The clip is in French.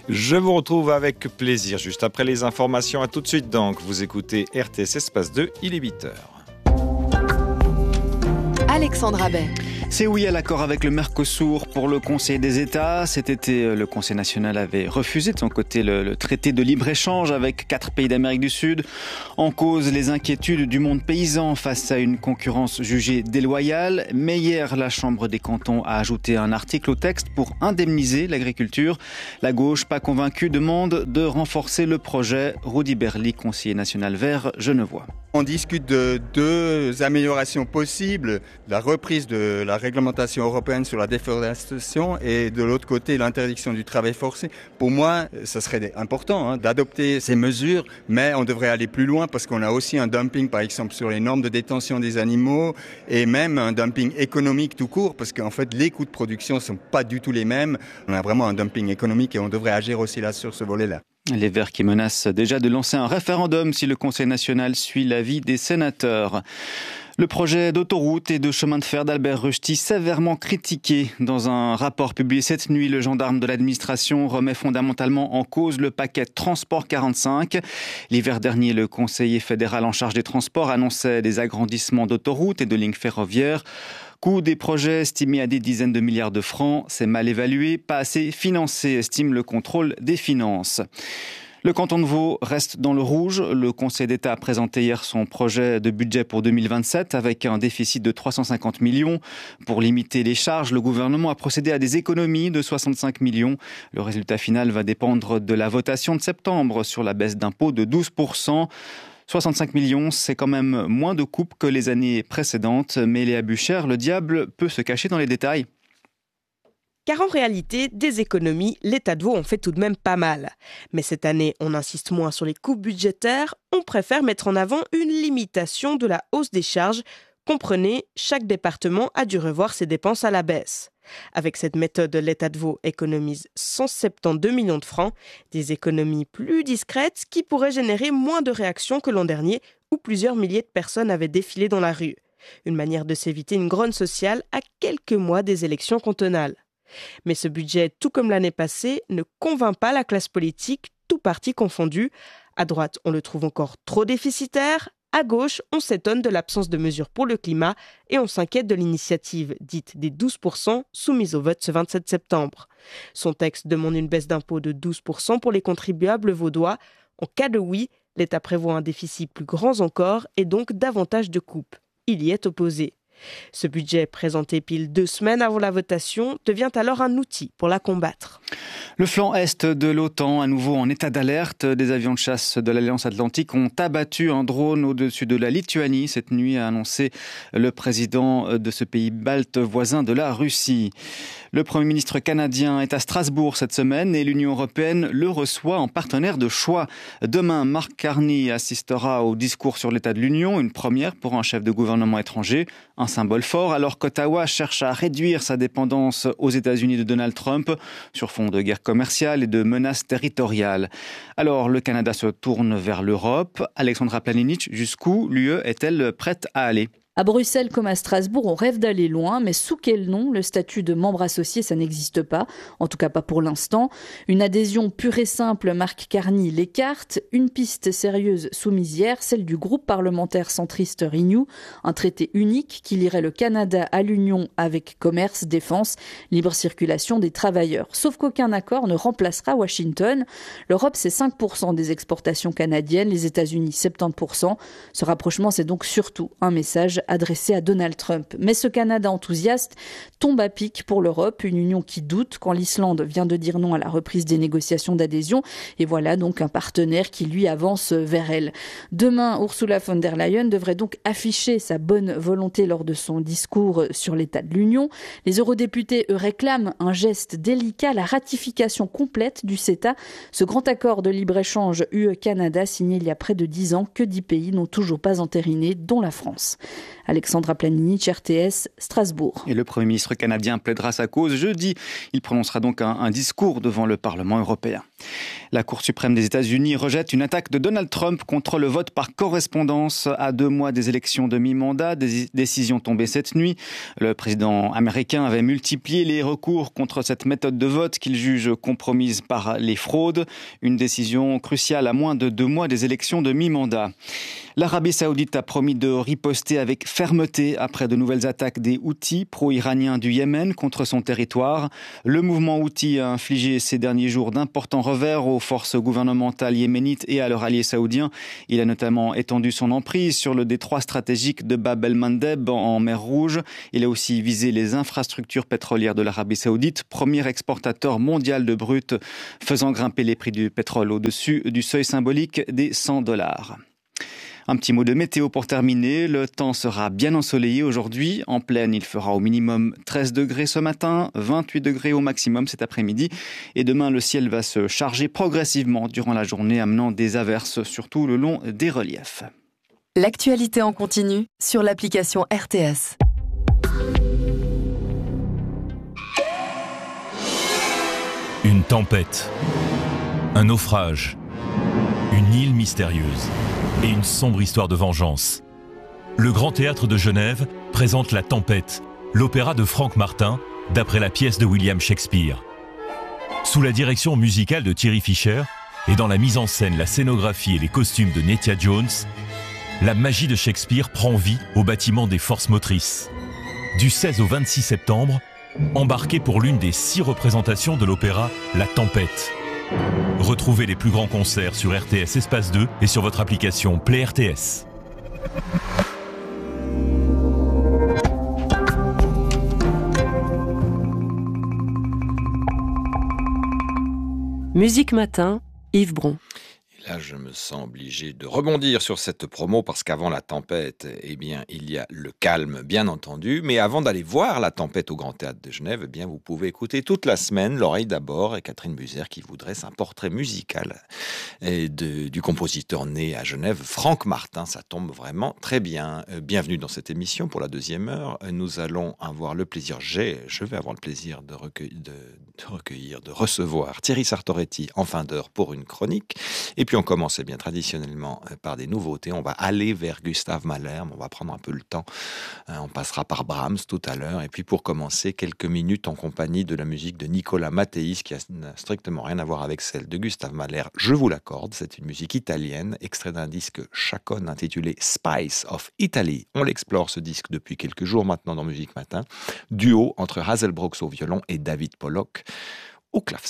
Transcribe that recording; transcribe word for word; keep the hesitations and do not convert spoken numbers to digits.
Je vous retrouve avec plaisir juste après les informations. À tout de suite donc. Vous écoutez R T S Espace deux, il est huit heures. Alexandre Abet. C'est oui à l'accord avec le Mercosur pour le Conseil des États. Cet été, le Conseil national avait refusé de son côté le, le traité de libre-échange avec quatre pays d'Amérique du Sud. En cause, les inquiétudes du monde paysan face à une concurrence jugée déloyale. Mais hier, la Chambre des cantons a ajouté un article au texte pour indemniser l'agriculture. La gauche, pas convaincue, demande de renforcer le projet. Rudy Berly, conseiller national vert genevois. On discute de deux améliorations possibles, la reprise de la réglementation européenne sur la déforestation et de l'autre côté l'interdiction du travail forcé. Pour moi, ce serait important hein, d'adopter ces mesures, mais on devrait aller plus loin parce qu'on a aussi un dumping par exemple sur les normes de détention des animaux et même un dumping économique tout court parce qu'en fait les coûts de production ne sont pas du tout les mêmes. On a vraiment un dumping économique et on devrait agir aussi là sur ce volet-là. Les Verts qui menacent déjà de lancer un référendum si le Conseil national suit l'avis des sénateurs. Le projet d'autoroute et de chemin de fer d'Albert Rushdie sévèrement critiqué. Dans un rapport publié cette nuit, le gendarme de l'administration remet fondamentalement en cause le paquet Transport quarante-cinq. L'hiver dernier, le conseiller fédéral en charge des transports annonçait des agrandissements d'autoroutes et de lignes ferroviaires. Coût des projets estimé à des dizaines de milliards de francs, c'est mal évalué, pas assez financé, estime le contrôle des finances. Le canton de Vaud reste dans le rouge. Le Conseil d'État a présenté hier son projet de budget pour deux mille vingt-sept avec un déficit de trois cent cinquante millions. Pour limiter les charges, le gouvernement a procédé à des économies de soixante-cinq millions. Le résultat final va dépendre de la votation de septembre sur la baisse d'impôts de douze pour cent. soixante-cinq millions, c'est quand même moins de coupes que les années précédentes. Mais Léa Bucher, le diable peut se cacher dans les détails. Car en réalité, des économies, l'État de Vaud en fait tout de même pas mal. Mais cette année, on insiste moins sur les coupes budgétaires, on préfère mettre en avant une limitation de la hausse des charges. Comprenez, chaque département a dû revoir ses dépenses à la baisse. Avec cette méthode, l'État de Vaud économise cent soixante-douze millions de francs, des économies plus discrètes qui pourraient générer moins de réactions que l'an dernier où plusieurs milliers de personnes avaient défilé dans la rue. Une manière de s'éviter une grogne sociale à quelques mois des élections cantonales. Mais ce budget, tout comme l'année passée, ne convainc pas la classe politique, tout parti confondu. À droite, on le trouve encore trop déficitaire. À gauche, on s'étonne de l'absence de mesures pour le climat et on s'inquiète de l'initiative dite des douze pour cent soumise au vote ce vingt-sept septembre. Son texte demande une baisse d'impôt de douze pour cent pour les contribuables vaudois. En cas de oui, l'État prévoit un déficit plus grand encore et donc davantage de coupes. Il y est opposé. Ce budget, présenté pile deux semaines avant la votation, devient alors un outil pour la combattre. Le flanc est de l'OTAN, à nouveau en état d'alerte. Des avions de chasse de l'Alliance Atlantique ont abattu un drone au-dessus de la Lituanie cette nuit, a annoncé le président de ce pays balte voisin de la Russie. Le Premier ministre canadien est à Strasbourg cette semaine et l'Union européenne le reçoit en partenaire de choix. Demain, Mark Carney assistera au discours sur l'état de l'Union, une première pour un chef de gouvernement étranger, un symbole fort, alors qu'Ottawa cherche à réduire sa dépendance aux États-Unis de Donald Trump sur fond de guerre commerciale et de menaces territoriales. Alors, le Canada se tourne vers l'Europe. Alexandra Planinic, jusqu'où l'U E est-elle prête à aller ? À Bruxelles comme à Strasbourg, on rêve d'aller loin, mais sous quel nom? Le statut de membre associé, ça n'existe pas, en tout cas pas pour l'instant. Une adhésion pure et simple, Mark Carney l'écarte. Une piste sérieuse soumise hier, celle du groupe parlementaire centriste Renew, un traité unique qui lierait le Canada à l'Union avec commerce, défense, libre circulation des travailleurs. Sauf qu'aucun accord ne remplacera Washington. L'Europe, c'est cinq pour cent des exportations canadiennes, les États-Unis soixante-dix pour cent. Ce rapprochement, c'est donc surtout un message adressé à Donald Trump. Mais ce Canada enthousiaste tombe à pic pour l'Europe, une union qui doute quand l'Islande vient de dire non à la reprise des négociations d'adhésion. Et voilà donc un partenaire qui lui avance vers elle. Demain, Ursula von der Leyen devrait donc afficher sa bonne volonté lors de son discours sur l'état de l'Union. Les eurodéputés, eux, réclament un geste délicat, la ratification complète du CETA, ce grand accord de libre-échange U E-Canada signé il y a près de dix ans que dix pays n'ont toujours pas entériné, dont la France. Alexandra Planinic, R T S, Strasbourg. Et le Premier ministre canadien plaidera sa cause jeudi. Il prononcera donc un, un discours devant le Parlement européen. La Cour suprême des États-Unis rejette une attaque de Donald Trump contre le vote par correspondance à deux mois des élections de mi-mandat. Des décisions tombées cette nuit. Le président américain avait multiplié les recours contre cette méthode de vote qu'il juge compromise par les fraudes. Une décision cruciale à moins de deux mois des élections de mi-mandat. L'Arabie saoudite a promis de riposter avec fermeté après de nouvelles attaques des Houthis pro-iraniens du Yémen contre son territoire. Le mouvement Houthi a infligé ces derniers jours d'importants revers aux forces gouvernementales yéménites et à leurs alliés saoudiens. Il a notamment étendu son emprise sur le détroit stratégique de Bab el-Mandeb en mer Rouge. Il a aussi visé les infrastructures pétrolières de l'Arabie saoudite, premier exportateur mondial de brut, faisant grimper les prix du pétrole au-dessus du seuil symbolique des cent dollars. Un petit mot de météo pour terminer. Le temps sera bien ensoleillé aujourd'hui. En plaine, il fera au minimum treize degrés ce matin, vingt-huit degrés au maximum cet après-midi. Et demain, le ciel va se charger progressivement durant la journée, amenant des averses, surtout le long des reliefs. L'actualité en continu sur l'application R T S. Une tempête, un naufrage, une île mystérieuse et une sombre histoire de vengeance. Le Grand Théâtre de Genève présente La Tempête, l'opéra de Frank Martin, d'après la pièce de William Shakespeare. Sous la direction musicale de Thierry Fischer et dans la mise en scène, la scénographie et les costumes de Nettia Jones, la magie de Shakespeare prend vie au bâtiment des forces motrices. Du seize au vingt-six septembre, embarquez pour l'une des six représentations de l'opéra La Tempête. Retrouvez les plus grands concerts sur R T S Espace deux et sur votre application Play R T S. Musique Matin, Yves Bron. Là, je me sens obligé de rebondir sur cette promo parce qu'avant la tempête, eh bien, il y a le calme, bien entendu. Mais avant d'aller voir la tempête au Grand Théâtre de Genève, eh bien, vous pouvez écouter toute la semaine L'Oreille d'abord et Catherine Buser qui vous dresse un portrait musical et de, du compositeur né à Genève, Frank Martin. Ça tombe vraiment très bien. Bienvenue dans cette émission pour la deuxième heure. Nous allons avoir le plaisir, j'ai, je vais avoir le plaisir de recueillir, de, de recueillir, de recevoir Thierry Sartoretti en fin d'heure pour une chronique. Et puis on commence eh bien traditionnellement par des nouveautés. On va aller vers Gustav Mahler, mais on va prendre un peu le temps. On passera par Brahms tout à l'heure. Et puis pour commencer, quelques minutes en compagnie de la musique de Nicolas Matteis, qui n'a strictement rien à voir avec celle de Gustav Mahler. Je vous l'accorde, c'est une musique italienne, extrait d'un disque Chacon intitulé Spice of Italy. On l'explore ce disque depuis quelques jours maintenant dans Musique Matin. Duo entre Hazel Brooks au violon et David Pollock au clavecin.